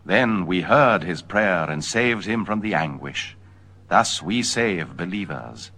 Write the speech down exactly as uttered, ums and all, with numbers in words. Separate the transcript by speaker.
Speaker 1: Then we heard his prayer and saved him from the anguish. Thus we save believers.